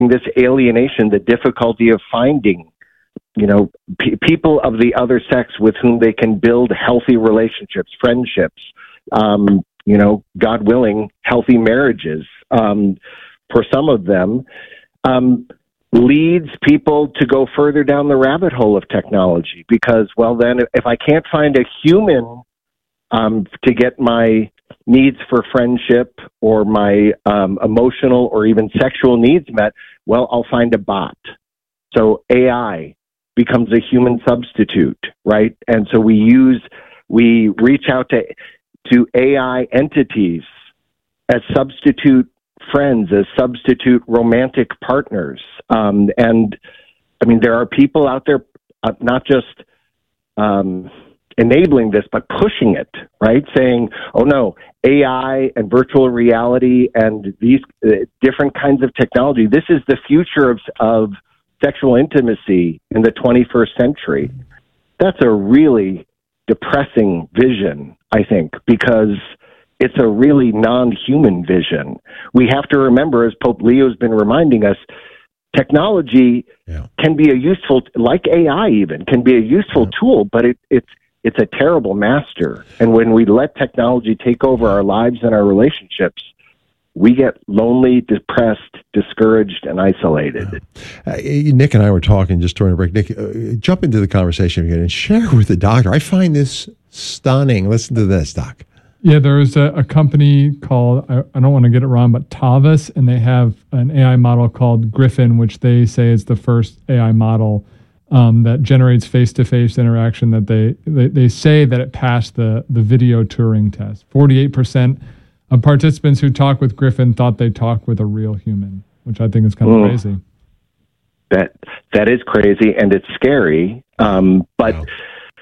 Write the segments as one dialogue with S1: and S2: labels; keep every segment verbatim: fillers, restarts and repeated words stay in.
S1: this alienation, the difficulty of finding, you know, p- people of the other sex with whom they can build healthy relationships, friendships, um, you know, God willing, healthy marriages um, for some of them, um, leads people to go further down the rabbit hole of technology. Because, well, then if I can't find a human um, to get my needs for friendship or my um, emotional or even sexual needs met, well, I'll find a bot. So A I becomes a human substitute, right? And so we use, we reach out to to A I entities as substitute friends, as substitute romantic partners. Um, and I mean, there are people out there uh, not just um, enabling this, but pushing it, right? Saying, oh no, A I and virtual reality and these uh, different kinds of technology, this is the future of, of sexual intimacy in the twenty-first century. That's a really depressing vision, I think, because it's a really non-human vision. We have to remember, as Pope Leo's been reminding us, technology yeah. can be a useful, like A I even, can be a useful yeah. tool, but it, it's it's a terrible master. And when we let technology take over our lives and our relationships, we get lonely, depressed, discouraged, and isolated.
S2: Uh, Nick and I were talking just during a break. Nick, uh, jump into the conversation again and share with the doctor. I find this stunning. Listen to this, Doc.
S3: Yeah, there's a, a company called, I, I don't want to get it wrong, but Tavis, and they have an A I model called Griffin, which they say is the first A I model um, that generates face-to-face interaction that they, they, they say that it passed the, the video Turing test. forty-eight percent of participants who talked with Griffin thought they talked with a real human, which I think is kind of mm. crazy.
S1: That that is crazy, and it's scary. Um, but wow.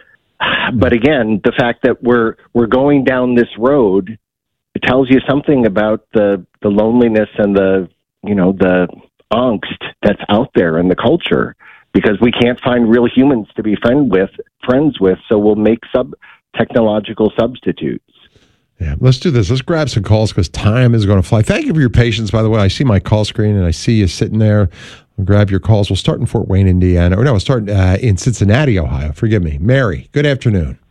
S1: but again, the fact that we're we're going down this road, it tells you something about the the loneliness and the you know the angst that's out there in the culture, because we can't find real humans to be friend with friends with, so we'll make sub technological substitutes.
S2: Yeah, let's do this. Let's grab some calls because time is going to fly. Thank you for your patience, by the way. I see my call screen and I see you sitting there. We'll grab your calls. We'll start in Fort Wayne, Indiana. Or no, we'll start uh, in Cincinnati, Ohio. Forgive me. Mary, good afternoon.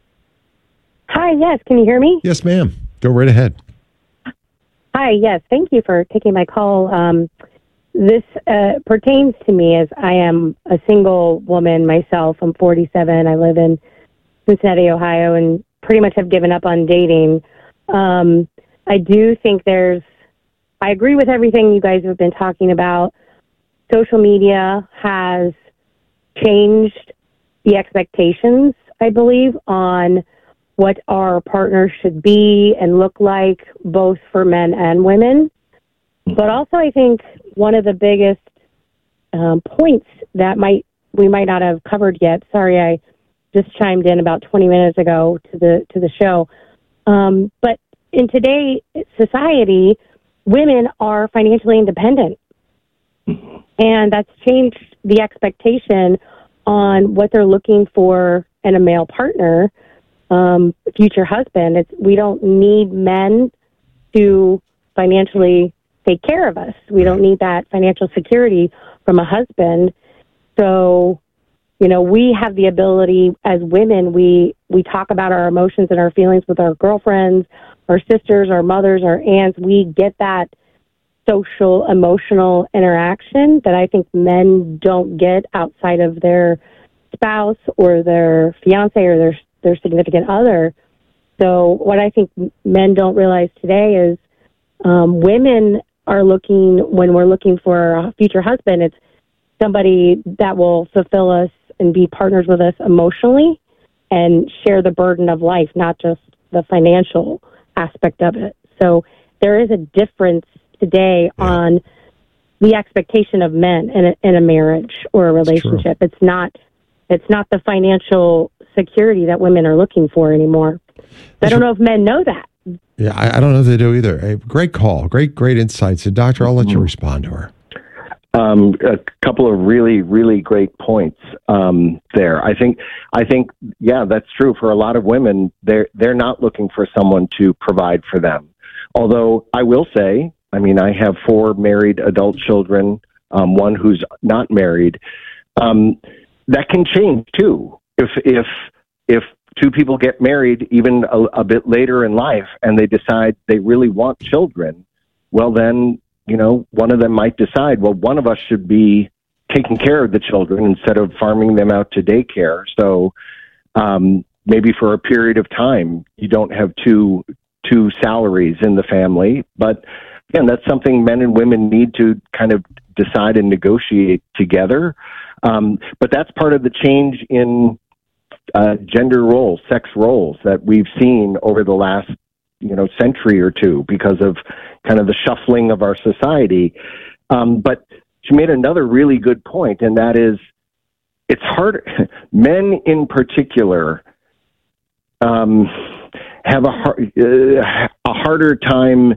S4: Hi, yes. Can you hear me?
S2: Yes, ma'am. Go right ahead.
S4: Hi, yes. Thank you for taking my call. Um, this uh, pertains to me as I am a single woman myself. I'm forty-seven. I live in Cincinnati, Ohio, and pretty much have given up on dating. Um, I do think there's, I agree with everything you guys have been talking about. Social media has changed the expectations, I believe, on what our partners should be and look like, both for men and women. But also, I think one of the biggest um, points that might we might not have covered yet, sorry, I just chimed in about twenty minutes ago to the to the show. Um, but in today's society, women are financially independent. And that's changed the expectation on what they're looking for in a male partner, um, future husband. It's, we don't need men to financially take care of us. We don't need that financial security from a husband. So, you know, we have the ability as women, we, we talk about our emotions and our feelings with our girlfriends, our sisters, our mothers, our aunts. We get that social, emotional interaction that I think men don't get outside of their spouse or their fiance or their, their significant other. So what I think men don't realize today is um, women are looking, when we're looking for a future husband, it's somebody that will fulfill us and be partners with us emotionally and share the burden of life, not just the financial aspect of it. So there is a difference today yeah. on the expectation of men in a, in a marriage or a relationship. It's, it's not it's not the financial security that women are looking for anymore. I don't know if men know that.
S2: Yeah, I, I don't know if they do either. Hey, great call. Great, great insights. And Doctor, I'll let you respond to her.
S1: Um, a couple of really, really great points um, there. I think, I think, yeah, that's true for a lot of women. They're they're not looking for someone to provide for them. Although I will say, I mean, I have four married adult children um, one who's not married, um, that can change too. If if if two people get married even a, a bit later in life and they decide they really want children, well then, you know, one of them might decide, well, one of us should be taking care of the children instead of farming them out to daycare. So um, maybe for a period of time, you don't have two two salaries in the family. But again, that's something men and women need to kind of decide and negotiate together. Um, but that's part of the change in uh, gender roles, sex roles that we've seen over the last, you know, century or two because of kind of the shuffling of our society. Um, but she made another really good point, and that is it's hard. Men in particular um, have a, hard, uh, a harder time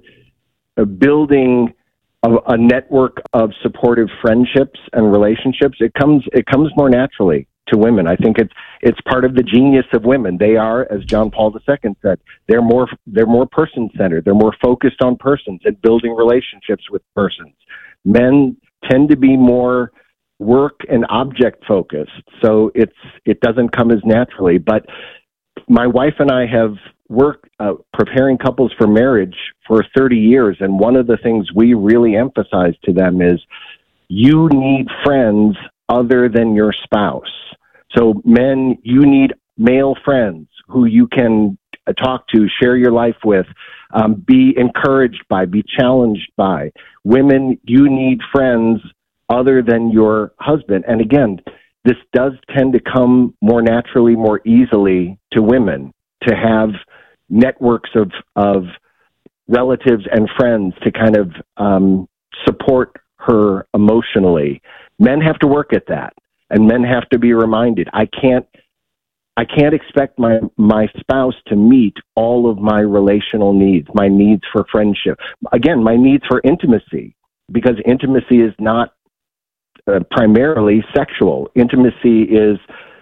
S1: building a, a network of supportive friendships and relationships. It comes it comes more naturally to women. I think it's it's part of the genius of women. They are, as John Paul the Second said, they're more they're more person centered. They're more focused on persons and building relationships with persons. Men tend to be more work and object focused, so it's it doesn't come as naturally. But my wife and I have worked uh, preparing couples for marriage for thirty years, and one of the things we really emphasize to them is you need friends other than your spouse. So men, you need male friends who you can uh, talk to, share your life with, um, be encouraged by, be challenged by. Women, you need friends other than your husband. And again, this does tend to come more naturally, more easily to women to have networks of, of relatives and friends to kind of um, support her emotionally. Men have to work at that, and men have to be reminded, I can't I can't expect my, my spouse to meet all of my relational needs, my needs for friendship. Again, my needs for intimacy, because intimacy is not uh, primarily sexual. Intimacy is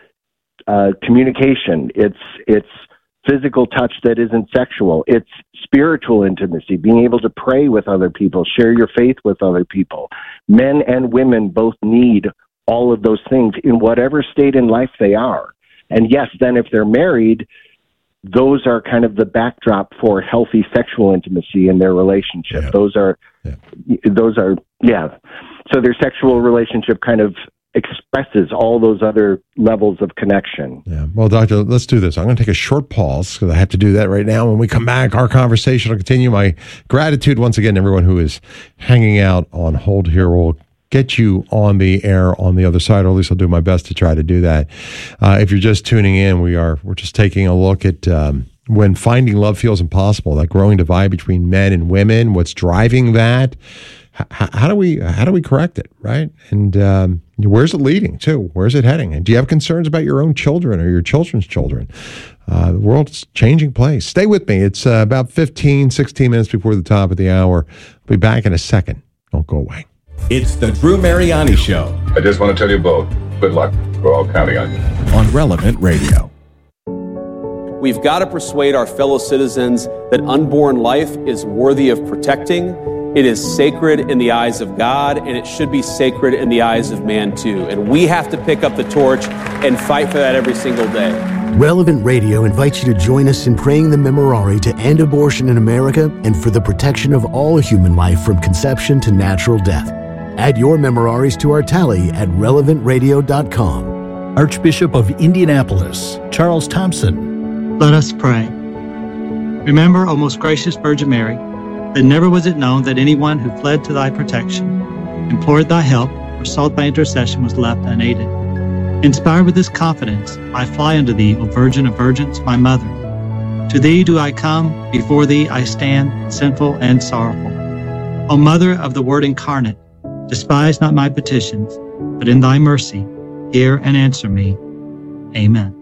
S1: uh, communication. It's it's physical touch that isn't sexual. It's spiritual intimacy, being able to pray with other people, share your faith with other people. Men and women both need all of those things in whatever state in life they are. And yes, then if they're married, those are kind of the backdrop for healthy sexual intimacy in their relationship. Yeah. Those are, yeah. those are, yeah. So their sexual relationship kind of expresses all those other levels of connection.
S2: Yeah. Well, Doctor, let's do this. I'm going to take a short pause because I have to do that right now. When we come back, our conversation will continue. My gratitude once again to everyone who is hanging out on hold here. We'll get you on the air on the other side, or at least I'll do my best to try to do that. Uh, if you're just tuning in, we are we're just taking a look at um, when finding love feels impossible, that growing divide between men and women, what's driving that. H- how do we how do we correct it, right? And um, where's it leading to? Where's it heading? And do you have concerns about your own children or your children's children? Uh, the world's changing place. Stay with me. It's uh, about fifteen, sixteen minutes before the top of the hour. I'll be back in a second. Don't go away.
S5: It's the Drew Mariani Show.
S6: I just want to tell you both, good luck. We're all counting on you.
S5: On Relevant Radio.
S7: We've got to persuade our fellow citizens that unborn life is worthy of protecting. It is sacred in the eyes of God, and it should be sacred in the eyes of man too. And we have to pick up the torch and fight for that every single day.
S8: Relevant Radio invites you to join us in praying the Memorare to end abortion in America and for the protection of all human life from conception to natural death. Add your Memoraries to our tally at relevant radio dot com.
S9: Archbishop of Indianapolis, Charles Thompson.
S10: Let us pray. Remember, O most gracious Virgin Mary, that never was it known that anyone who fled to thy protection, implored thy help, or sought thy intercession was left unaided. Inspired with this confidence, I fly unto thee, O Virgin of Virgins, my mother. To thee do I come, before thee I stand, sinful and sorrowful. O Mother of the Word incarnate, despise not my petitions, but in thy mercy, hear and answer me. Amen.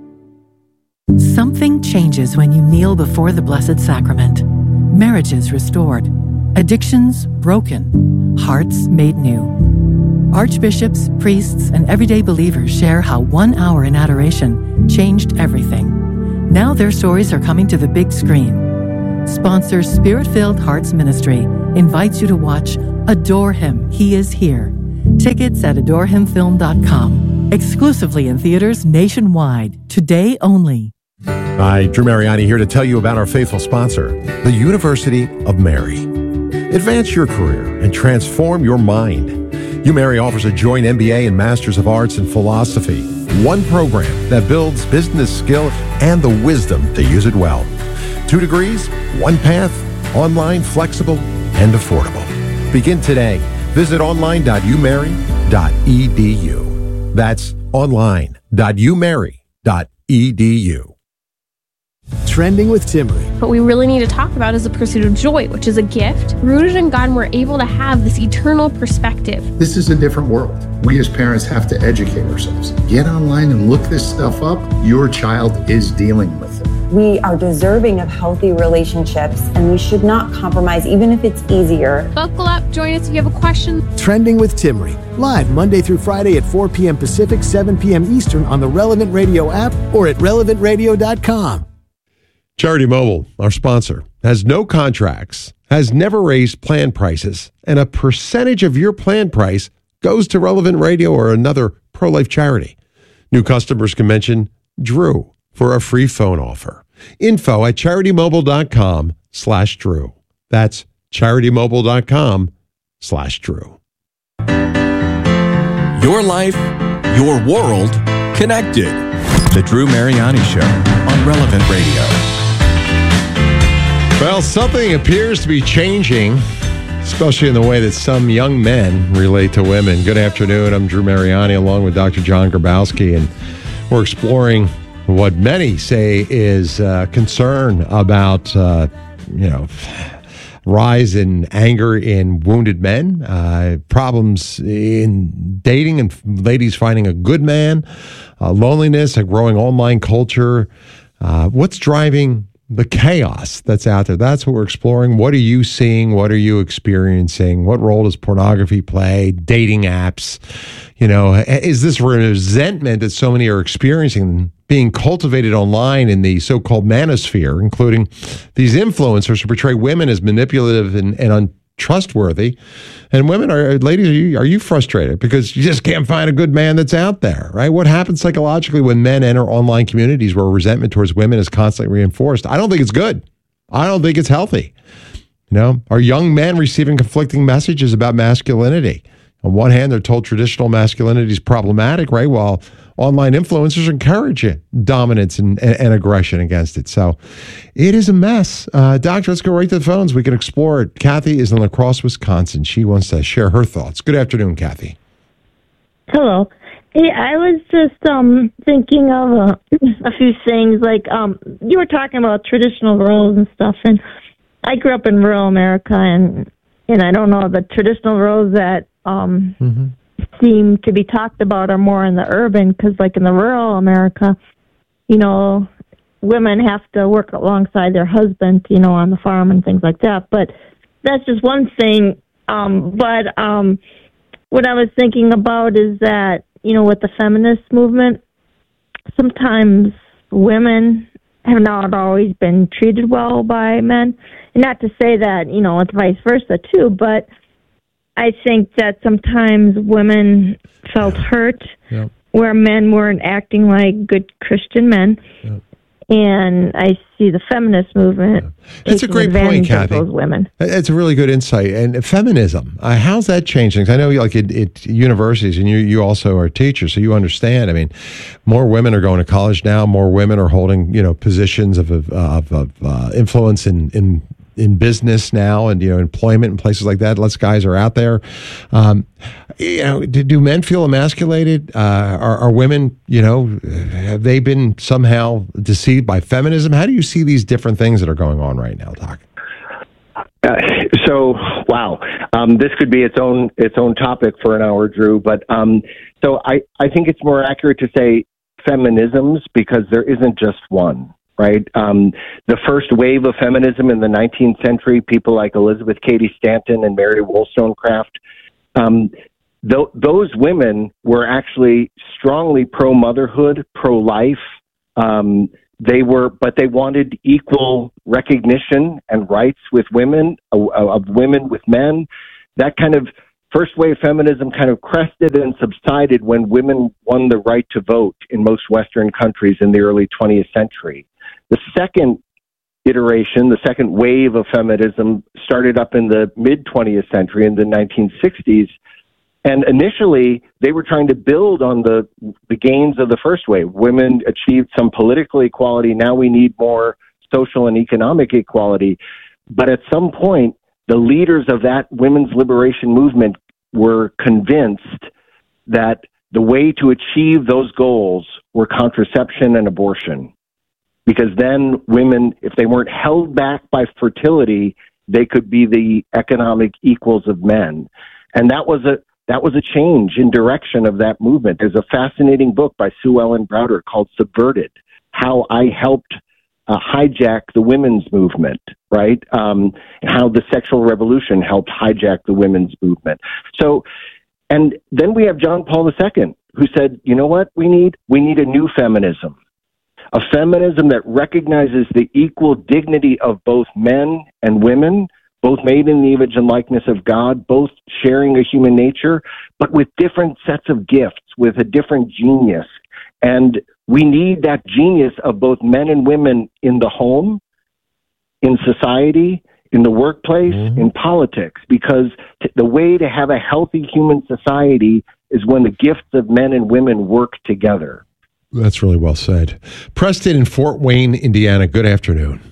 S11: Something changes when you kneel before the Blessed Sacrament. Marriages restored, addictions broken, hearts made new. Archbishops, priests, and everyday believers share how one hour in adoration changed everything. Now their stories are coming to the big screen. Sponsor Spirit-Filled Hearts Ministry invites you to watch Adore Him, He is Here. Tickets at adore him film dot com. Exclusively in theaters nationwide. Today only.
S12: Hi, Drew Mariani here to tell you about our faithful sponsor, the University of Mary. Advance your career and transform your mind. UMary offers a joint M B A and Masters of Arts in Philosophy. One program that builds business skill and the wisdom to use it well. Two degrees, one path, online, flexible, and affordable. Begin today. Visit online dot u mary dot e d u. That's online dot u mary dot e d u.
S8: Trending with Timmery.
S13: What we really need to talk about is the pursuit of joy, which is a gift. Rooted in God, and we're able to have this eternal perspective.
S14: This is a different world. We as parents have to educate ourselves. Get online and look this stuff up. Your child is dealing with it.
S15: We are deserving of healthy relationships, and we should not compromise, even if it's easier.
S13: Buckle up. Join us if you have a question.
S8: Trending with Timmery. Live Monday through Friday at four p.m. Pacific, seven p.m. Eastern on the Relevant Radio app or at relevant radio dot com.
S2: Charity Mobile, our sponsor, has no contracts, has never raised plan prices, and a percentage of your plan price goes to Relevant Radio or another pro-life charity. New customers can mention Drew for a free phone offer. Info at charitymobile.com slash Drew. That's charitymobile.com slash Drew.
S5: Your life, your world, connected. The Drew Mariani Show on Relevant Radio.
S2: Well, something appears to be changing, especially in the way that some young men relate to women. Good afternoon. I'm Drew Mariani along with Doctor John Grabowski, and we're exploring what many say is uh, concern about, uh, you know, rise in anger in wounded men, uh, problems in dating and ladies finding a good man, uh, loneliness, a growing online culture. Uh, what's driving the chaos that's out there? That's what we're exploring. What are you seeing? What are you experiencing? What role does pornography play? Dating apps? You know, is this resentment that so many are experiencing being cultivated online in the so-called manosphere, including these influencers who portray women as manipulative and, and untrustworthy? And women, are ladies, are you, are you frustrated because you just can't find a good man that's out there, right? What happens psychologically when men enter online communities where resentment towards women is constantly reinforced? I don't think it's good. I don't think it's healthy. You know, are young men receiving conflicting messages about masculinity? On one hand, they're told traditional masculinity is problematic, right? While online influencers encourage it, dominance and, and, and aggression against it. So it is a mess. Uh, doctor, let's go right to the phones. We can explore it. Kathy is in La Crosse, Wisconsin. She wants to share her thoughts. Good afternoon, Kathy.
S16: Hello. Hey, I was just um, thinking of uh, a few things. Like um, you were talking about traditional roles and stuff, and I grew up in rural America, and and I don't know, the traditional roles that um, mm-hmm. seem to be talked about are more in the urban, because like in the rural America, you know, women have to work alongside their husband, you know, on the farm and things like that. But that's just one thing. Um, but um, what I was thinking about is that, you know, with the feminist movement, sometimes women have not always been treated well by men. And not to say that, you know, it's vice versa too, but I think that sometimes women felt hurt yep. where men weren't acting like good Christian men. Yep. And I see the feminist movement.
S2: Yeah. It's a great point, Kathy.
S16: Those women.
S2: It's a really good insight. And feminism, uh, how's that changed things? I know, like at, at universities, and you you also are teachers, so you understand. I mean, more women are going to college now. More women are holding, you know, positions of of, of, of uh, influence in in. in business now, and, you know, employment and places like that. Less guys are out there. Um, you know, do, do men feel emasculated? Uh, are, are women, you know, have they been somehow deceived by feminism? How do you see these different things that are going on right now, Doc?
S1: Uh, so, wow, um, this could be its own its own topic for an hour, Drew. But um, so I, I think it's more accurate to say feminisms, because there isn't just one. Right. Um, the first wave of feminism in the nineteenth century, people like Elizabeth Cady Stanton and Mary Wollstonecraft, um, th- those women were actually strongly pro-motherhood, pro-life. Um, they were, but they wanted equal recognition and rights with women, uh, of women with men. That kind of first wave feminism kind of crested and subsided when women won the right to vote in most Western countries in the early twentieth century. The second iteration, the second wave of feminism, started up in the mid-twentieth century, in the nineteen sixties. And initially, they were trying to build on the, the gains of the first wave. Women achieved some political equality. Now we need more social and economic equality. But at some point, the leaders of that women's liberation movement were convinced that the way to achieve those goals were contraception and abortion. Because then women, if they weren't held back by fertility, they could be the economic equals of men. And that was a that was a change in direction of that movement. There's a fascinating book by Sue Ellen Browder called Subverted, How I Helped uh, Hijack the Women's Movement, right? Um, how the sexual revolution helped hijack the women's movement. So, and then we have John Paul the Second, who said, you know what we need? We need a new feminism. A feminism that recognizes the equal dignity of both men and women, both made in the image and likeness of God, both sharing a human nature, but with different sets of gifts, with a different genius. And we need that genius of both men and women in the home, in society, in the workplace, mm-hmm. in politics, because t- the way to have a healthy human society is when the gifts of men and women work together.
S2: That's really well said. Preston in Fort Wayne, Indiana, good afternoon.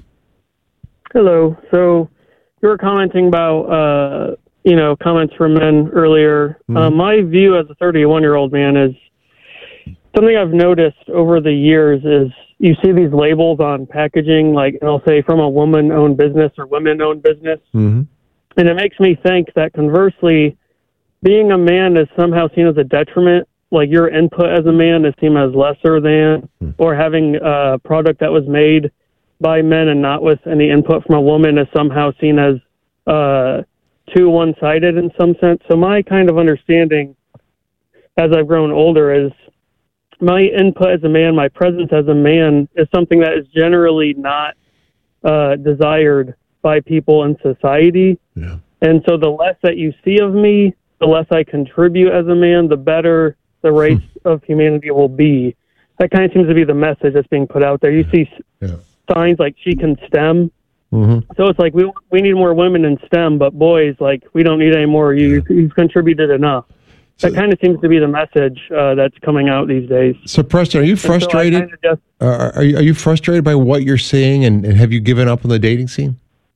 S17: Hello. So you were commenting about, uh, you know, comments from men earlier. Mm-hmm. Uh, my view as a thirty-one-year-old man is something I've noticed over the years is you see these labels on packaging, like I'll say from a woman-owned business or women-owned business. Mm-hmm. And it makes me think that conversely, being a man is somehow seen as a detriment. Like your input as a man is seen as lesser than, mm. or having a product that was made by men and not with any input from a woman is somehow seen as uh, too one-sided in some sense. So my kind of understanding as I've grown older is my input as a man, my presence as a man is something that is generally not uh, desired by people in society. Yeah. And so the less that you see of me, the less I contribute as a man, the better the race hmm. of humanity will be. That kind of seems to be the message that's being put out there. You see yeah. signs like she can STEM. Mm-hmm. So it's like we we need more women in STEM, but boys, like, we don't need any more. You, yeah. You've contributed enough. So, that kind of seems to be the message uh, that's coming out these days.
S2: So, Preston, are you frustrated? So just, uh, are, you, are you frustrated by what you're seeing, and, and have you given up on the dating scene?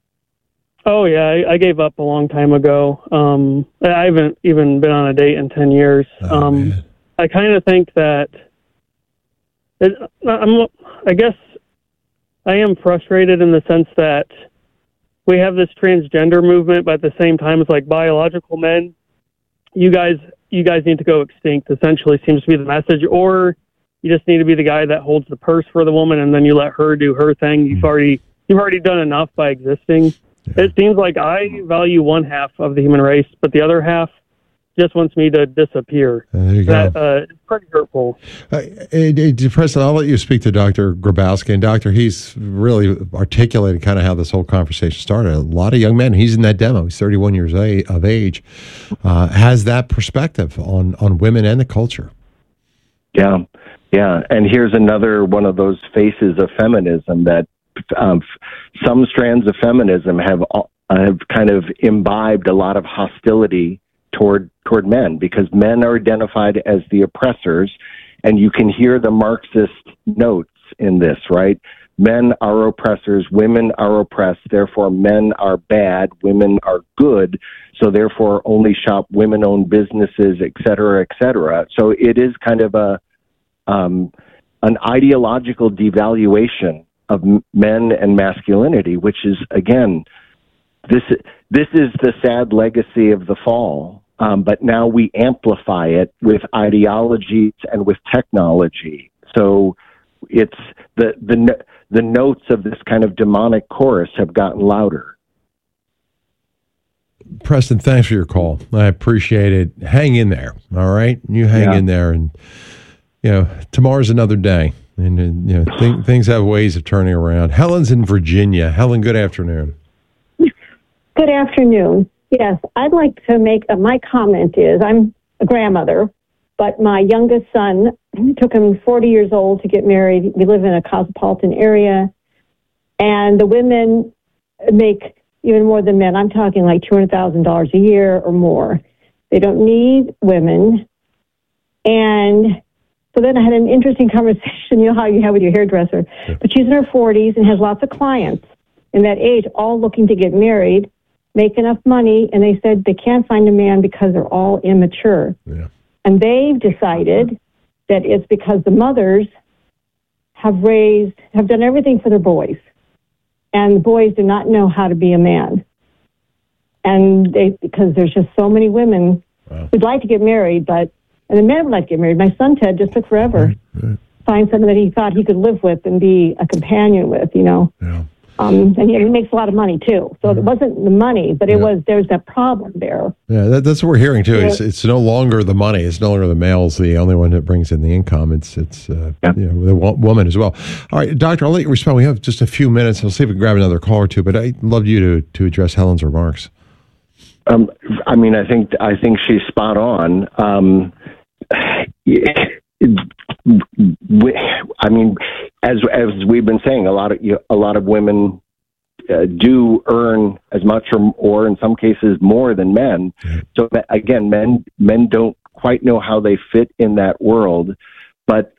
S17: Oh, yeah, I, I gave up a long time ago. Um, I haven't even been on a date in ten years. Oh, um, man. I kind of think that, it, I'm, I guess I am frustrated in the sense that we have this transgender movement, but at the same time, it's like biological men. You guys, you guys need to go extinct, essentially seems to be the message. Or you just need to be the guy that holds the purse for the woman, and then you let her do her thing. You've already, you've already done enough by existing. Yeah. It seems like I value one half of the human race, but the other half just wants me to disappear.
S2: There you
S17: that,
S2: go.
S17: Uh, it's pretty hurtful.
S2: Uh, hey, hey, Preston, I'll let you speak to Doctor Grabowski. And Doctor, he's really articulated kind of how this whole conversation started. A lot of young men, he's in that demo, he's thirty-one years of age, uh, has that perspective on, on women and the culture.
S1: Yeah, yeah. And here's another one of those faces of feminism that um, some strands of feminism have uh, have kind of imbibed a lot of hostility toward toward men, because men are identified as the oppressors, and you can hear the Marxist notes in this, right? Men are oppressors, women are oppressed, therefore men are bad, women are good, so therefore only shop women-owned businesses, et cetera, et cetera. So it is kind of a um, an ideological devaluation of men and masculinity, which is, again, this this is the sad legacy of the fall. Um, but now we amplify it with ideologies and with technology. So it's the the the notes of this kind of demonic chorus have gotten louder.
S2: Preston, thanks for your call. I appreciate it. Hang in there, all right? You hang
S1: Yeah.
S2: in there, and you know tomorrow's another day, and, and you know th- things have ways of turning around. Helen's in Virginia. Helen, good afternoon.
S18: Good afternoon. Yes, I'd like to make, uh, my comment is, I'm a grandmother, but my youngest son, it took him forty years old to get married. We live in a cosmopolitan area, and the women make even more than men. I'm talking like two hundred thousand dollars a year or more. They don't need women. And so then I had an interesting conversation, you know how you have with your hairdresser. But she's in her forties and has lots of clients in that age, all looking to get married, make enough money, and they said they can't find a man because they're all immature.
S2: Yeah.
S18: And they've decided that it's because the mothers have raised, have done everything for their boys. And the boys do not know how to be a man. And they, because there's just so many women
S2: wow.
S18: who'd like to get married, but, and the men would like to get married. My son, Ted, just took forever.
S2: Right, right.
S18: Find someone that he thought he could live with and be a companion with, you know.
S2: Yeah.
S18: Um, and he, he makes a lot of money, too. So mm-hmm. it wasn't the money, but it
S2: yeah.
S18: was, there's that problem there.
S2: Yeah, that, that's what we're hearing, too.
S18: Yeah.
S2: It's, it's no longer the money. It's no longer the male's the only one that brings in the income. It's it's uh,
S1: yeah.
S2: you know, the woman as well. All right, Doctor, I'll let you respond. We have just a few minutes. I'll see if we can grab another call or two, but I'd love you to, to address Helen's remarks.
S1: Um, I mean, I think I think she's spot on. Um, I mean, as as we've been saying, a lot of a lot of women uh, do earn as much or, or in some cases more than men. So that, again, men men don't quite know how they fit in that world. But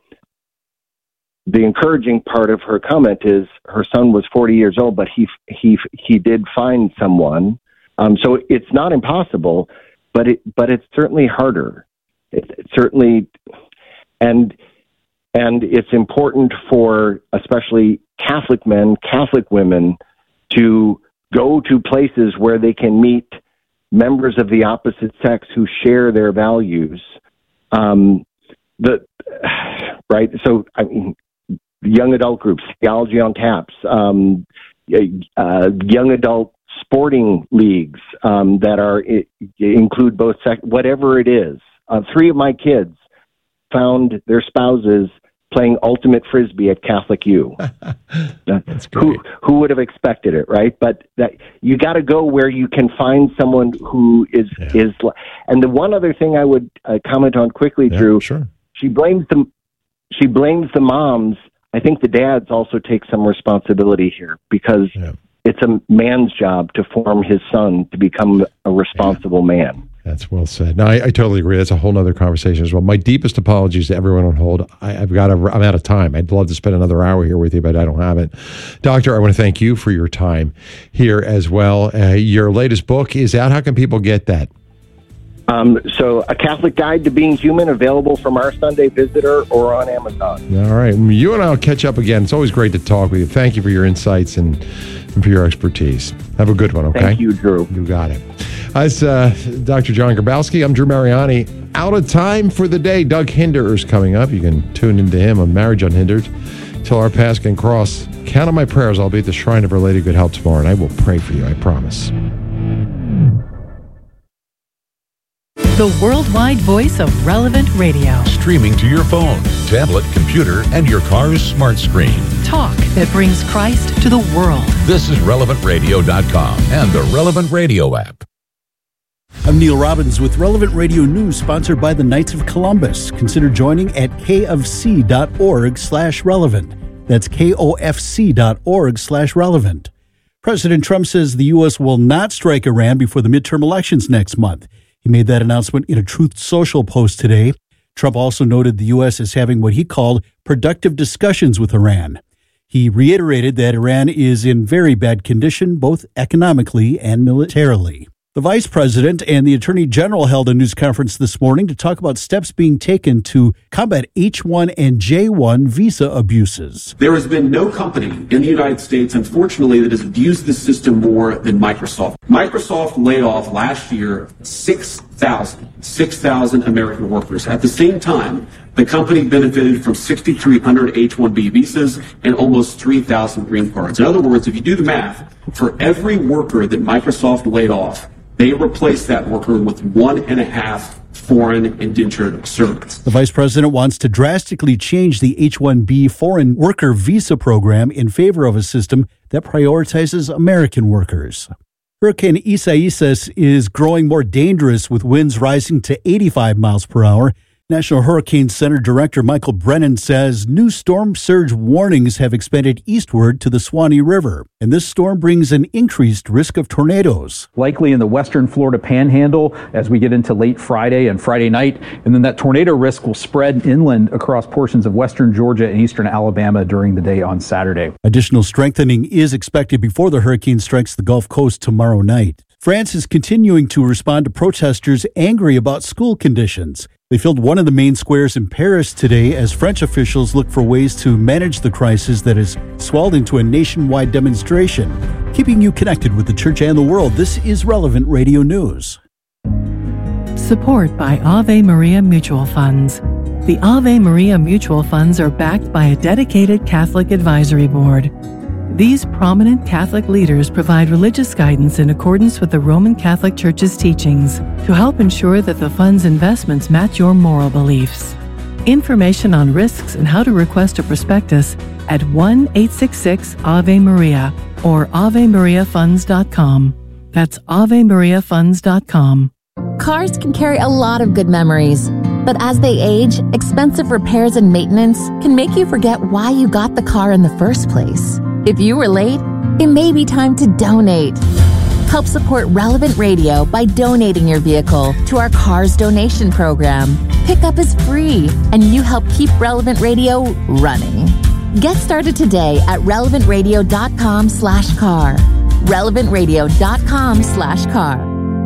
S1: the encouraging part of her comment is her son was forty years old, but he he he did find someone. Um, so it's not impossible, but it but it's certainly harder. It, it certainly, and and it's important for especially Catholic men, Catholic women, to go to places where they can meet members of the opposite sex who share their values. Um, the right, so I mean, young adult groups, Theology on Taps, um, uh, young adult sporting leagues um, that are it, include both sex, whatever it is. Uh, three of my kids found their spouses playing ultimate frisbee at Catholic U.
S2: That's great.
S1: Who who would have expected it, right? But that you got to go where you can find someone who is yeah. is. And the one other thing I would uh, comment on quickly,
S2: yeah,
S1: Drew.
S2: Sure.
S1: She blames the she blames the moms. I think the dads also take some responsibility here because. Yeah. It's a man's job to form his son to become a responsible yeah. man.
S2: That's well said. No, I, I totally agree. That's a whole other conversation as well. My deepest apologies to everyone on hold. I, I've got. To, I'm out of time. I'd love to spend another hour here with you, but I don't have it. Doctor, I want to thank you for your time here as well. Uh, your latest book is out. How can people get that?
S1: Um, so, A Catholic Guide to Being Human, available from Our Sunday Visitor or on Amazon.
S2: All right. You and I will catch up again. It's always great to talk with you. Thank you for your insights and, and for your expertise. Have a good one, okay?
S1: Thank you, Drew.
S2: You got it. That's uh, Doctor John Grabowski. I'm Drew Mariani. Out of time for the day. Doug Hinder is coming up. You can tune into him on Marriage Unhindered. Till our paths can cross. Count on my prayers. I'll be at the Shrine of Our Lady of Good Help tomorrow, and I will pray for you. I promise.
S11: The worldwide voice of Relevant Radio.
S19: Streaming to your phone, tablet, computer, and your car's smart screen.
S11: Talk that brings Christ to the world.
S19: This is relevant radio dot com and the Relevant Radio app.
S9: I'm Neil Robbins with Relevant Radio News, sponsored by the Knights of Columbus. Consider joining at kofc.org slash relevant. That's kofc.org slash relevant. President Trump says the U S will not strike Iran before the midterm elections next month. He made that announcement in a Truth Social post today. Trump also noted the U S is having what he called productive discussions with Iran. He reiterated that Iran is in very bad condition, both economically and militarily. The Vice President and the Attorney General held a news conference this morning to talk about steps being taken to combat H one and J one visa abuses.
S20: There has been no company in the United States, unfortunately, that has abused the system more than Microsoft. Microsoft laid off last year six thousand, six thousand American workers. At the same time, the company benefited from six thousand three hundred H one B visas and almost three thousand green cards. In other words, if you do the math, for every worker that Microsoft laid off, they replaced that worker with one and a half foreign indentured servants.
S9: The Vice President wants to drastically change the H one B foreign worker visa program in favor of a system that prioritizes American workers. Hurricane Isaias is growing more dangerous with winds rising to eighty-five miles per hour. National Hurricane Center Director Michael Brennan says new storm surge warnings have expanded eastward to the Suwannee River, and this storm brings an increased risk of tornadoes.
S21: Likely in the western Florida panhandle as we get into late Friday and Friday night, and then that tornado risk will spread inland across portions of western Georgia and eastern Alabama during the day on Saturday.
S9: Additional strengthening is expected before the hurricane strikes the Gulf Coast tomorrow night. France is continuing to respond to protesters angry about school conditions. They filled one of the main squares in Paris today as French officials look for ways to manage the crisis that has swelled into a nationwide demonstration. Keeping you connected with the church and the world, this is Relevant Radio News.
S11: Support by Ave Maria Mutual Funds. The Ave Maria Mutual Funds are backed by a dedicated Catholic advisory board. These prominent Catholic leaders provide religious guidance in accordance with the Roman Catholic Church's teachings to help ensure that the fund's investments match your moral beliefs. Information on risks and how to request a prospectus at one eight six six Ave Maria or ave maria funds dot com. That's ave maria funds dot com.
S22: Cars can carry a lot of good memories, but as they age, expensive repairs and maintenance can make you forget why you got the car in the first place. If you were late, it may be time to donate. Help support Relevant Radio by donating your vehicle to our Cars Donation Program. Pickup is free, and you help keep Relevant Radio running. Get started today at relevant radio dot com slash car. relevant radio dot com slash car.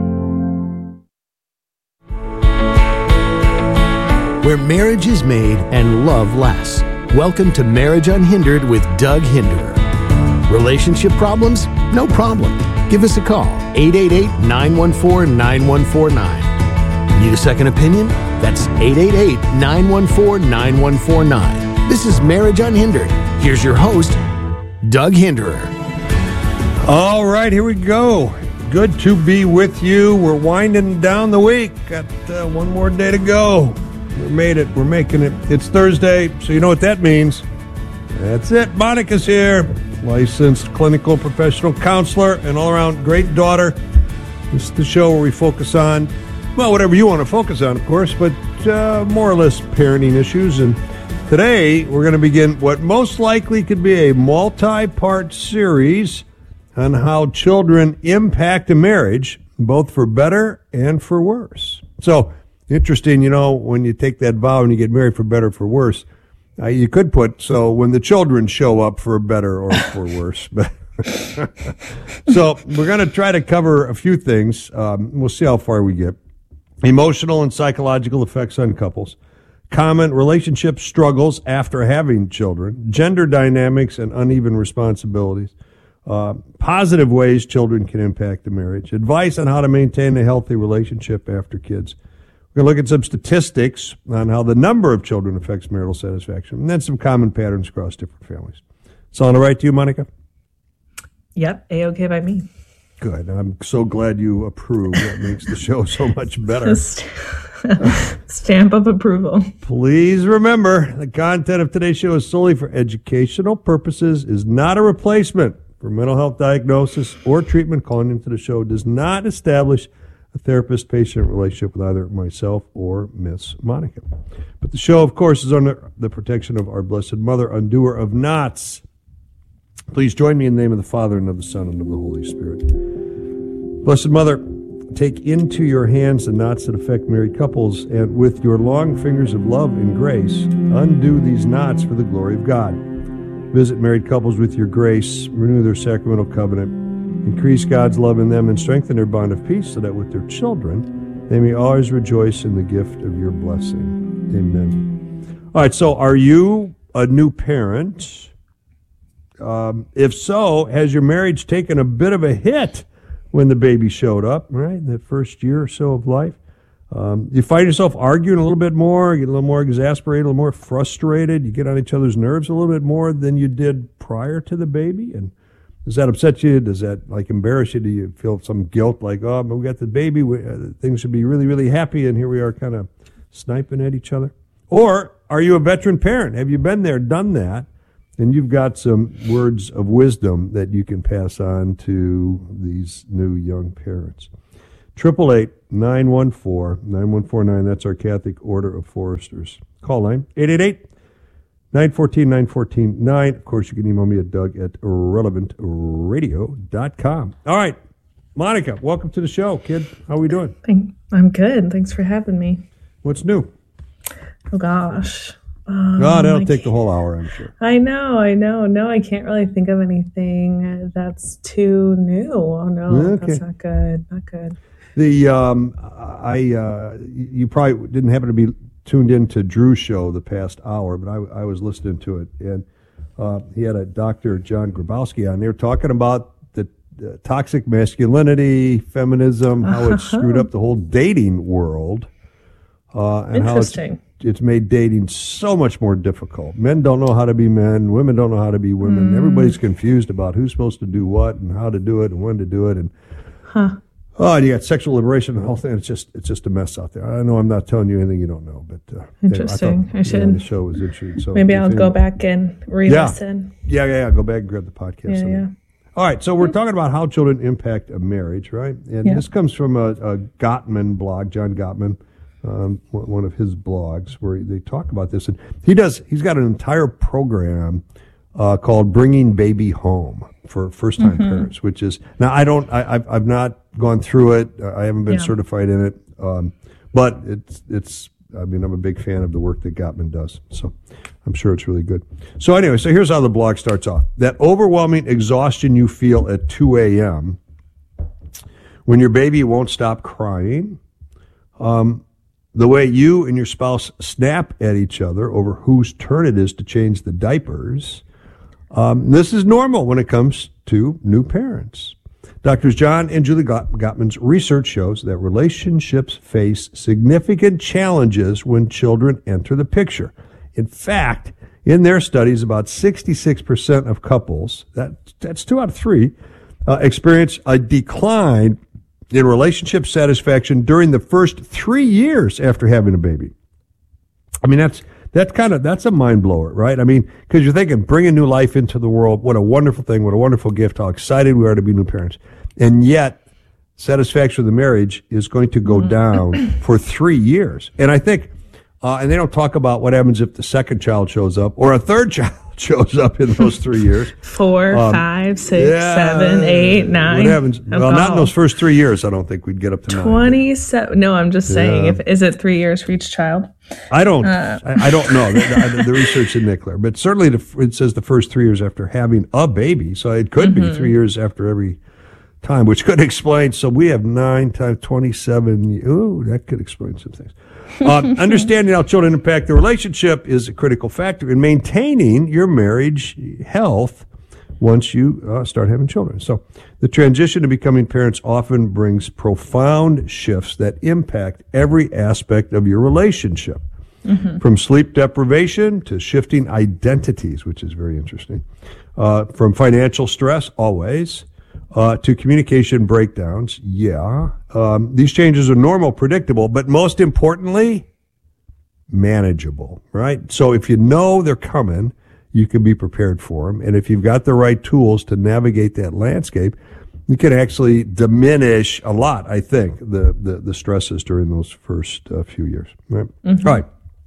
S8: Where marriage is made and love lasts. Welcome to Marriage Unhindered with Doug Hinderer. Relationship problems? No problem. Give us a call, eight eight eight, nine one four, nine one four nine. Need a second opinion? That's eight eight eight, nine one four, nine one four nine. This is Marriage Unhindered. Here's your host, Doug Hinderer.
S2: All right, here we go. Good to be with you. We're winding down the week. Got uh, one more day to go. We made it. We're making it. It's Thursday, so you know what that means. That's it. Monica's here. Licensed clinical professional counselor and all-around great daughter. This is the show where we focus on, well, whatever you want to focus on, of course, but uh, more or less parenting issues. And today we're going to begin what most likely could be a multi-part series on how children impact a marriage, both for better and for worse. So, interesting, you know, when you take that vow and you get married for better or for worse, uh, you could put, so when the children show up for better or for worse. So we're going to try to cover a few things. Um, we'll see how far we get. Emotional and psychological effects on couples, common relationship struggles after having children, gender dynamics and uneven responsibilities, uh, positive ways children can impact a marriage, advice on how to maintain a healthy relationship after kids. We're going to look at some statistics on how the number of children affects marital satisfaction, and then some common patterns across different families. Sound all right to you, Monica?
S23: Yep, A-okay by me.
S2: Good. I'm so glad you approve. That makes the show so much better.
S23: Stamp of approval.
S2: Please remember, the content of today's show is solely for educational purposes, is not a replacement for mental health diagnosis or treatment. Calling into the show does not establish a therapist-patient relationship with either myself or Miss Monica. But the show, of course, is under the protection of our Blessed Mother, undoer of knots. Please join me in the name of the Father, and of the Son, and of the Holy Spirit. Blessed Mother, take into your hands the knots that affect married couples, and with your long fingers of love and grace, undo these knots for the glory of God. Visit married couples with your grace, renew their sacramental covenant, increase God's love in them, and strengthen their bond of peace, so that with their children, they may always rejoice in the gift of your blessing. Amen. All right, so are you a new parent? Um, if so, has your marriage taken a bit of a hit when the baby showed up, right, in that first year or so of life? Um, you find yourself arguing a little bit more, you get a little more exasperated, a little more frustrated, you get on each other's nerves a little bit more than you did prior to the baby? And does that upset you? Does that, like, embarrass you? Do you feel some guilt, like, oh, we got the baby, we, uh, things should be really, really happy, and here we are kind of sniping at each other? Or are you a veteran parent? Have you been there, done that?
S3: And you've got some words of wisdom that you can pass on to these new young parents. Triple eight nine one four nine one four nine. That's our Catholic Order of Foresters call line. Eight eight eight nine one four nine one four nine. Of course, you can email me at Doug at relevant radio dot com. All right, Monica, welcome to the show, kid. How are we doing?
S23: I'm good. Thanks for having me.
S3: What's new?
S23: Oh gosh. Um,
S3: no, that'll
S23: I
S3: take the whole hour, I'm sure.
S23: I know, I know. No, I can't really think of anything that's too new. Oh no,
S3: Okay.
S23: that's not good. Not good.
S3: The um, I uh, you probably didn't happen to be tuned into Drew's show the past hour, but I, I was listening to it, and uh, he had a Doctor John Grabowski on there talking about the uh, toxic masculinity, feminism, how it's screwed up the whole dating world, uh, and how it's,
S23: Interesting.
S3: it's made dating so much more difficult. Men don't know how to be men, women don't know how to be women.
S23: Mm.
S3: Everybody's confused about who's supposed to do what and how to do it and when to do it, and
S23: Huh.
S3: oh, and you got sexual liberation and the whole thing. It's just it's just a mess out there. I know I'm not telling you anything you don't know, but uh,
S23: Interesting.
S3: I,
S23: I
S3: thought, yeah,
S23: should-
S3: the show was interesting. So
S23: Maybe
S3: if
S23: I'll
S3: you-
S23: go back and re-listen.
S3: Yeah. yeah, yeah, yeah. Go back and grab the podcast.
S23: Yeah,
S3: on
S23: yeah.
S3: that. All right, so we're talking about how children impact a marriage, right? And
S23: Yeah.
S3: this comes from a, a Gottman blog, John Gottman, um, one one of his blogs, where they talk about this. And he does. He's got an entire program uh, called "Bringing Baby Home" for first-time
S23: Mhm.
S3: parents, which is now I don't. I, I've I've not gone through it. I haven't been
S23: Yeah.
S3: certified in it, um, but it's it's. I mean, I'm a big fan of the work that Gottman does, so I'm sure it's really good. So anyway, so here's how the blog starts off. That overwhelming exhaustion you feel at two a.m. when your baby won't stop crying, um, the way you and your spouse snap at each other over whose turn it is to change the diapers, um, this is normal when it comes to new parents. Doctors John and Julie Gott- Gottman's research shows that relationships face significant challenges when children enter the picture. In fact, in their studies, about sixty-six percent of couples, that, that's two out of three, uh, experience a decline in relationship satisfaction during the first three years after having a baby. I mean, that's that's kind of that's a mind blower, right? I mean, because you're thinking bringing new life into the world, what a wonderful thing, what a wonderful gift, how excited we are to be new parents, and yet satisfaction of the marriage is going to go down for three years. And I think, uh, and they don't talk about what happens if the second child shows up or a third child shows up in those three years.
S23: Four,
S3: Um,
S23: five, six,
S3: yeah,
S23: seven, eight, nine.
S3: What happens?
S23: Oh,
S3: Well, not in
S23: God.
S3: those first three years. I don't think we'd get up to nine.
S23: twenty-seven. No, I'm just saying.
S3: Yeah.
S23: If is it three years for each child?
S3: I don't.
S23: Uh,
S3: I, I don't know. The, the, the research isn't that clear, but certainly the, it says the first three years after having a baby. So it could be
S23: Mhm.
S3: three years after every time, which could explain. So we have nine times twenty-seven. Ooh, that could explain some things. Uh, understanding how children impact the relationship is a critical factor in maintaining your marriage health once you uh, start having children. So the transition to becoming parents often brings profound shifts that impact every aspect of your relationship,
S4: Mhm.
S3: from sleep deprivation to shifting identities, which is very interesting, uh, from financial stress, always, uh, to communication breakdowns. Yeah. Um, these changes are normal, predictable, but most importantly, manageable, right? So if you know they're coming, you can be prepared for them. And if you've got the right tools to navigate that landscape, you can actually diminish a lot, I think, the, the, the stresses during those first uh, few years. Right?
S4: Mhm.
S3: All right.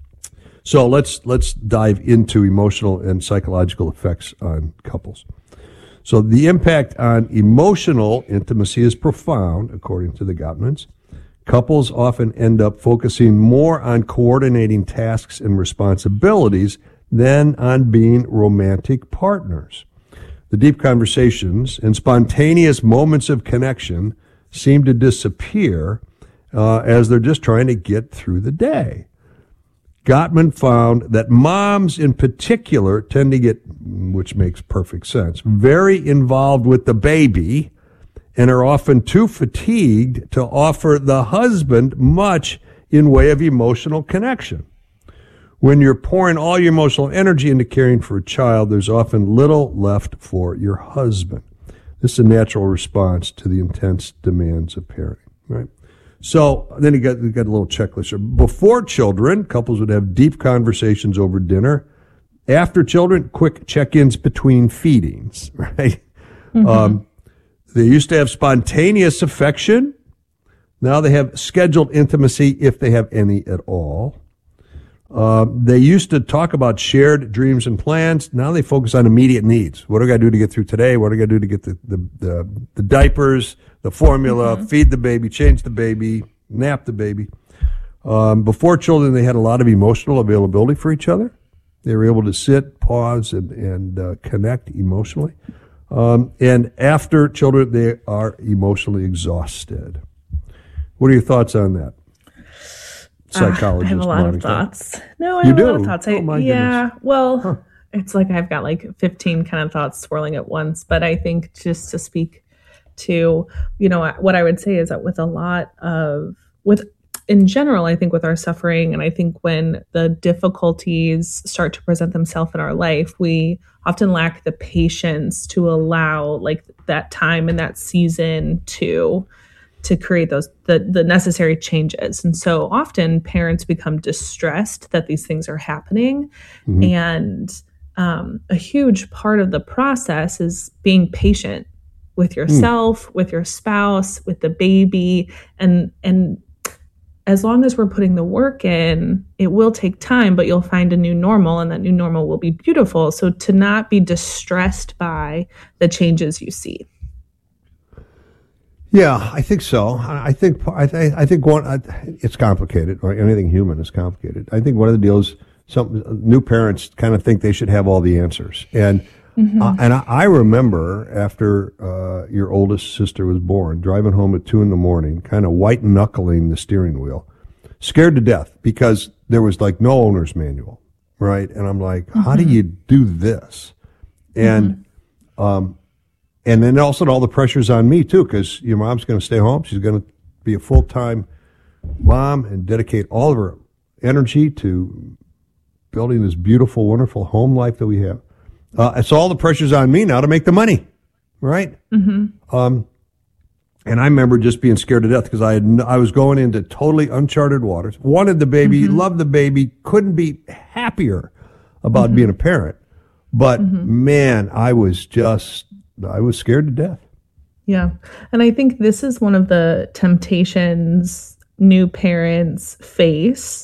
S3: So let's let's dive into emotional and psychological effects on couples. So the impact on emotional intimacy is profound, according to the Gottmans. Couples often end up focusing more on coordinating tasks and responsibilities than on being romantic partners. The deep conversations and spontaneous moments of connection seem to disappear uh, as they're just trying to get through the day. Gottman found that moms in particular tend to get, which makes perfect sense, very involved with the baby and are often too fatigued to offer the husband much in way of emotional connection. When you're pouring all your emotional energy into caring for a child, there's often little left for your husband. This is a natural response to the intense demands of parenting, right? So then you got, you got a little checklist here. Before children, couples would have deep conversations over dinner After children, quick check-ins between feedings, right?
S23: Mhm.
S3: Um, they used to have spontaneous affection. Now they have scheduled intimacy, if they have any at all. Um, they used to talk about shared dreams and plans. Now they focus on immediate needs. What do I got to do to get through today? What do I got to do to get the, the, the, the diapers, the formula,
S23: Mhm.
S3: feed the baby, change the baby, nap the baby? Um, before children, they had a lot of emotional availability for each other. They were able to sit, pause, and, and uh, connect emotionally. Um, and after children, they are emotionally exhausted. What are your thoughts on that? Psychologist.
S23: Uh, I have a lot
S3: Monica.
S23: of thoughts. No, I
S3: You
S23: have
S3: do?
S23: a lot of thoughts. I,
S3: Oh, my
S23: yeah,
S3: goodness.
S23: well, it's like I've got like fifteen kind of thoughts swirling at once. But I think just to speak to, you know, what I would say is that with a lot of, with in general, I think with our suffering, and I think when the difficulties start to present themselves in our life, we often lack the patience to allow like that time and that season to to create those the the necessary changes. And so often parents become distressed that these things are happening.
S4: Mhm.
S23: And um, a huge part of the process is being patient with yourself, with your spouse, with the baby, and and as long as we're putting the work in, it will take time, but you'll find a new normal, and that new normal will be beautiful. So to not be distressed by the changes you see.
S3: Yeah, I think so. I I think I, th- I think one. I, it's complicated. Right? Anything human is complicated. I think one of the deals. Some new parents kind of think they should have all the answers, and
S23: Mhm.
S3: uh, and I, I remember after uh, your oldest sister was born, driving home at two in the morning, kind of white knuckling the steering wheel, scared to death because there was like no owner's manual, right? And I'm like, how do
S23: Mhm.
S3: you do this? And um, and then also all the pressure's on me too, because your mom's going to stay home. She's going to be a full time mom and dedicate all of her energy to building this beautiful, wonderful home life that we have. Uh, it's all the pressure's on me now to make the money, right?
S23: Mm-hmm.
S3: Um, and I remember just being scared to death because I had n- I was going into totally uncharted waters. Wanted the baby,
S23: Mhm.
S3: loved the baby, couldn't be happier about
S23: Mhm.
S3: being a parent. But
S23: Mhm.
S3: man, I was just I was scared to death.
S23: Yeah. And I think this is one of the temptations new parents face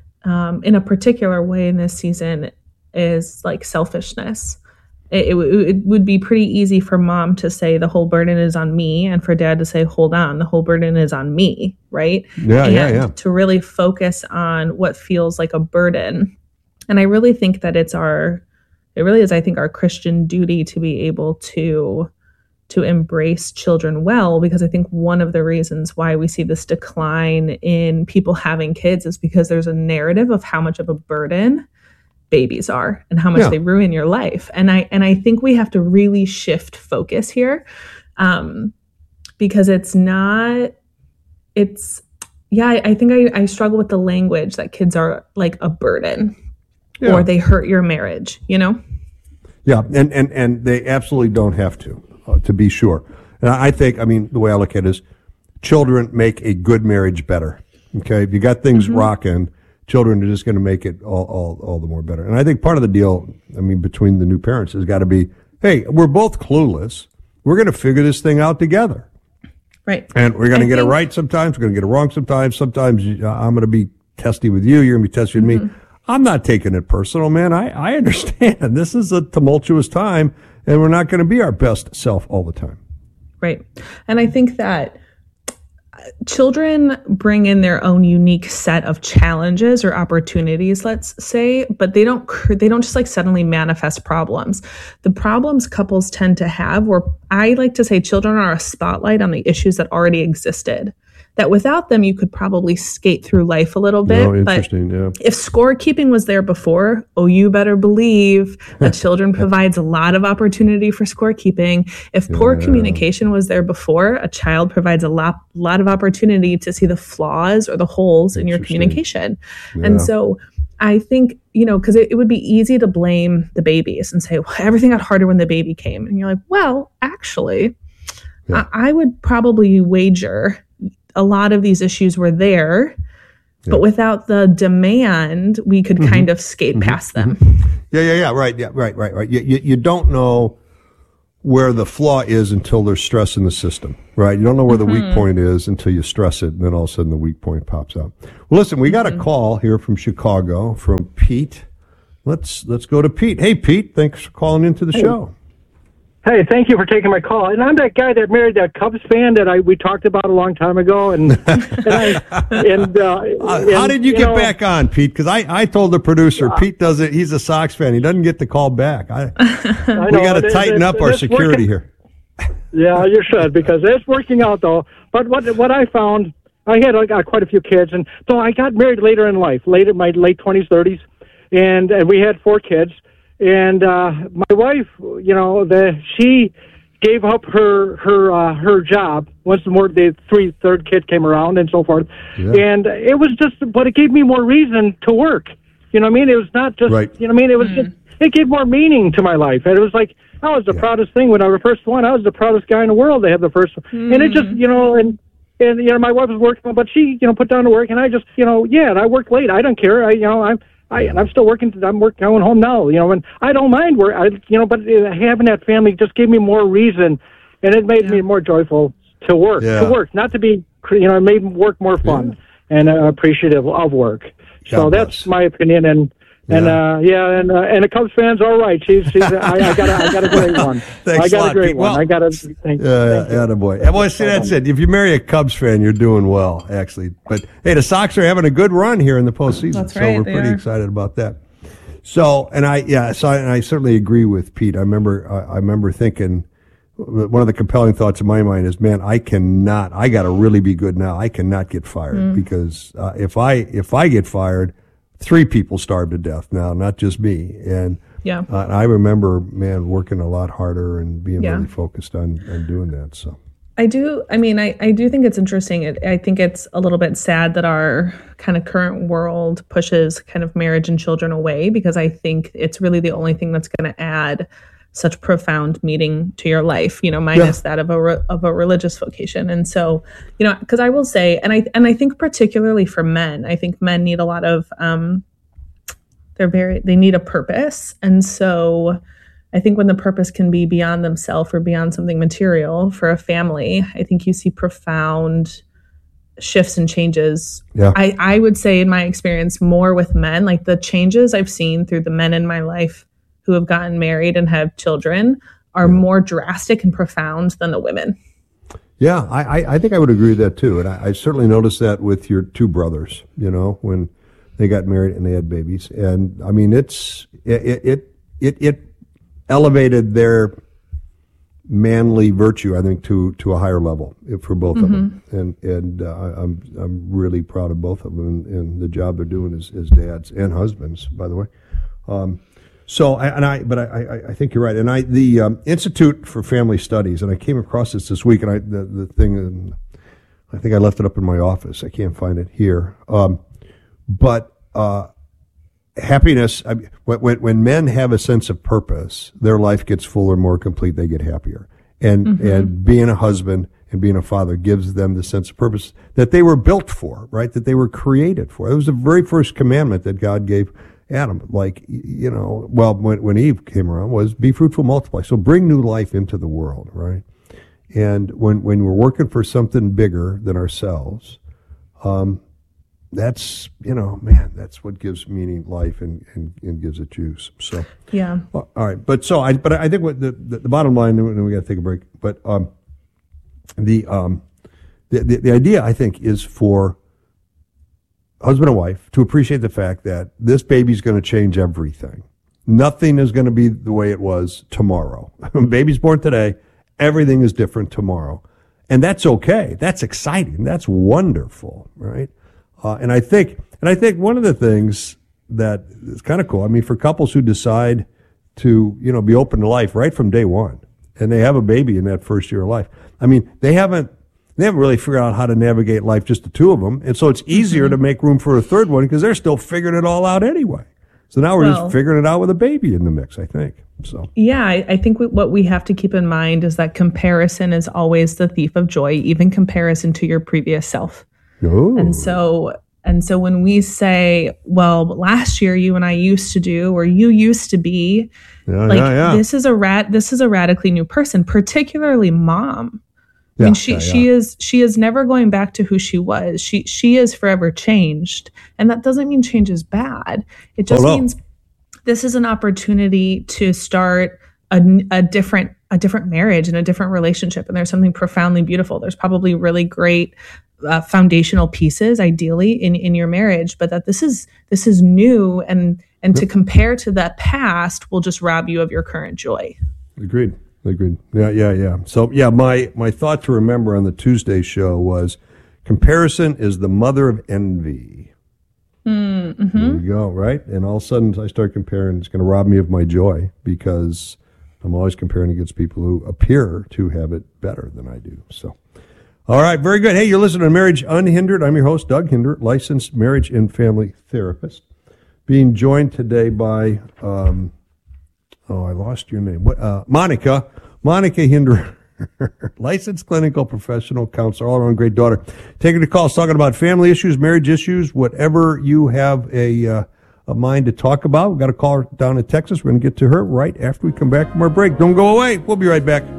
S23: um, in a particular way in this season is like selfishness. It, it, w- it would be pretty easy for mom to say the whole burden is on me, and for dad to say, hold on, the whole burden is on me, right?
S3: Yeah,
S23: and
S3: yeah, yeah.
S23: to really focus on what feels like a burden. And I really think that it's our, it really is, I think, our Christian duty to be able to to embrace children well, because I think one of the reasons why we see this decline in people having kids is because there's a narrative of how much of a burden babies are and how much
S4: Yeah.
S23: they ruin your life. And I and I think we have to really shift focus here, um, because it's not, it's, yeah, I, I think I, I struggle with the language that kids are like a burden
S3: Yeah.
S23: or they hurt your marriage, you know?
S3: Yeah, and, and, and they absolutely don't have to, uh, to be sure. And I I think, I mean, the way I look at it is children make a good marriage better. Okay, if you got things
S23: Mhm.
S3: rocking, children are just going to make it all, all, all the more better. And I think part of the deal, I mean, between the new parents has got to be, hey, we're both clueless. We're going to figure this thing out together.
S23: Right.
S3: And we're going to
S23: I
S3: get it
S23: think-
S3: right sometimes. We're going to get it wrong sometimes. Sometimes uh, I'm going to be testy with you. You're going to be testy with me.
S23: Mhm.
S3: I'm not taking it personal, man. I, I understand. This is a tumultuous time, and we're not going to be our best self all the time.
S23: Right. And I think that children bring in their own unique set of challenges or opportunities, let's say, but they don't cr- they don't just like suddenly manifest problems. The problems couples tend to have, where I like to say children are a spotlight on the issues that already existed, that without them you could probably skate through life a little bit.
S3: Oh,
S23: But
S3: interesting. Yeah.
S23: if scorekeeping was there before, oh, you better believe that children provides a lot of opportunity for scorekeeping. If poor
S3: Yeah.
S23: communication was there before, a child provides a lot, lot of opportunity to see the flaws or the holes in your communication.
S3: Yeah.
S23: And so I think, you know, because it, it would be easy to blame the babies and say, well, everything got harder when the baby came. And you're like, well, actually, I, I would probably wager a lot of these issues were there
S3: Yeah.
S23: But without the demand, we could
S3: Mhm.
S23: kind of skate
S3: Mhm.
S23: past them.
S3: Yeah, yeah, yeah. Right. Yeah, right, right, right. You, you, you don't know where the flaw is until there's stress in the system, right? You don't know where the weak
S23: Mhm.
S3: point is until you stress it, and then all of a sudden the weak point pops out. Well, listen, we got a call here from Chicago from Pete. Let's let's go to Pete. Hey, Pete, thanks for calling into the
S4: Hey.
S3: show.
S4: Hey, thank you for taking my call. And I'm that guy that married that Cubs fan that I we talked about a long time ago. And and, I, and, uh,
S3: Uh, how
S4: and,
S3: did you, get
S4: know,
S3: back on, Pete? Because I, I told the producer, Pete does it. He's a Sox fan. He doesn't get the call back. I,
S4: I
S3: we
S4: know,
S3: got to
S4: it-
S3: tighten
S4: it-
S3: up our
S4: it's
S3: security
S4: working-
S3: here.
S4: Yeah, you should, because it's working out though. But what what I found, I had I got quite a few kids, and so I got married later in life, later my late twenties, thirties, and and we had four kids. And uh, my wife, you know, the she gave up her her uh, her job once the more the three third kid came around and so forth.
S3: Yeah.
S4: And it was just, but it gave me more reason to work. You know what I mean? It was not just,
S3: Right.
S4: you know what I mean? It was just, it gave more meaning to my life. And it was like, I was the proudest thing when I was the first one. I was the proudest guy in the world to have the first one. And it just, you know, and, and, you know, my wife was working, but she, you know, put down to work, and I just, you know, yeah, and I worked late. I don't care. I, you know, I'm, I, and I'm still working. I'm working, going home now, you know, and I don't mind work, I, you know, but uh, having that family just gave me more reason, and it made me more joyful to work,
S3: Yeah.
S4: to work, not to be, you know, it made work more fun and uh, appreciative of work. So
S3: God
S4: that's my opinion, and and
S3: Yeah.
S4: uh, yeah, and uh, and the Cubs fans are right. She's, she's I, I got a, I got a great one.
S3: Thanks
S4: I got
S3: a lot,
S4: a great
S3: Pete.
S4: one.
S3: Well,
S4: I got a thank,
S3: Yeah, yeah, attaboy. Yeah, well, see, that's it. If you marry a Cubs fan, you're doing well, actually. But hey, the Sox are having a good run here in the postseason,
S23: That's
S3: so
S23: right,
S3: we're
S23: they
S3: pretty
S23: are.
S3: excited about that. So, and I, yeah, so I, and I certainly agree with Pete. I remember, I, I remember thinking one of the compelling thoughts in my mind is, man, I cannot, I got to really be good now. I cannot get fired
S23: Mm.
S3: because uh, if I if I get fired, three people starve to death now, not just me. And
S23: Yeah.
S3: uh, I remember, man, working a lot harder and being
S23: Yeah.
S3: really focused on, on doing that. So.
S23: I do. I mean, I, I do think it's interesting. It, I think it's a little bit sad that our kind of current world pushes kind of marriage and children away, because I think it's really the only thing that's going to add such profound meaning to your life, you know, minus that of a re, of a religious vocation. And so, you know, because I will say, and I and I think particularly for men, I think men need a lot of um, they're very they need a purpose, and so. I think when the purpose can be beyond themselves or beyond something material for a family, I think you see profound shifts and changes.
S3: Yeah.
S23: I, I would say in my experience more with men, like the changes I've seen through the men in my life who have gotten married and have children are more drastic and profound than the women.
S3: Yeah, I, I, I think I would agree with that too. And I, I certainly noticed that with your two brothers, you know, when they got married and they had babies. And I mean, it's, it, it, it, it elevated their manly virtue, I think, to, to a higher level for both of them. And, and uh, I- I'm, I'm really proud of both of them and, and the job they're doing as, as dads and husbands, by the way. Um, So, I- and I, but I, I, I think you're right. And I, the um, Institute for Family Studies, and I came across this this week, and I, the, the thing, I think I left it up in my office. I can't find it here. Um, but uh, happiness, I, when, when men have a sense of purpose, their life gets fuller, more complete. They get happier. And,
S6: Mhm.
S3: and being a husband and being a father gives them the sense of purpose that they were built for, right? That they were created for. It was the very first commandment that God gave Adam, like, you know, well, when, when Eve came around, was be fruitful, multiply. So bring new life into the world, right? And when, when we're working for something bigger than ourselves, um, that's, you know, man, that's what gives meaning, life, and, and, and gives it juice. So,
S23: Yeah.
S3: all right. But so I, but I think what the, the, the bottom line, and we got to take a break, but, um, the, um, the, the, the idea, I think, is for husband and wife to appreciate the fact that this baby's going to change everything. Nothing is going to be the way it was tomorrow. Baby's born today. Everything is different tomorrow. And that's okay. That's exciting. That's wonderful, right? Uh, and I think, and I think one of the things that is kind of cool, I mean, for couples who decide to, you know, be open to life right from day one, and they have a baby in that first year of life, I mean, they haven't, they haven't really figured out how to navigate life, just the two of them. And so it's easier
S23: Mm-hmm.
S3: to make room for a third one because they're still figuring it all out anyway. So now we're
S23: Well-
S3: just figuring it out with a baby in the mix, I think. So,
S23: Yeah, I, I think we, what we have to keep in mind is that comparison is always the thief of joy, even comparison to your previous self.
S3: oh,
S23: And so, And so when we say, well, last year you and I used to do, or you used to be,
S3: Yeah,
S23: like
S3: yeah, yeah.
S23: this is a rat, this is a radically new person, particularly mom. I
S3: Yeah,
S23: mean, she
S3: yeah,
S23: she
S3: yeah.
S23: is she is never going back to who she was. She she is forever changed, and that doesn't mean change is bad. It just
S3: Oh, no.
S23: means this is an opportunity to start a, a different a different marriage and a different relationship. And there's something profoundly beautiful. There's probably really great uh, foundational pieces, ideally, in in your marriage, but that this is this is new, and and to compare to that past will just rob you of your current joy.
S3: Agreed. Agreed. Yeah, yeah, yeah. So, yeah, my, my thought to remember on the Tuesday show was comparison is the mother of envy.
S23: Mm-hmm.
S3: There you go, right? And all of a sudden I start comparing, it's going to rob me of my joy because I'm always comparing against people who appear to have it better than I do. So, all right, very good. Hey, you're listening to Marriage Unhindered. I'm your host, Doug Hinder, licensed marriage and family therapist, being joined today by... Um, Oh, I lost your name. What? Uh, Monica. Monica Hinder, licensed clinical professional counselor, all around great daughter. Taking the calls, talking about family issues, marriage issues, whatever you have a uh, a mind to talk about. We've got a caller down in Texas. We're going to get to her right after we come back from our break. Don't go away. We'll be right back.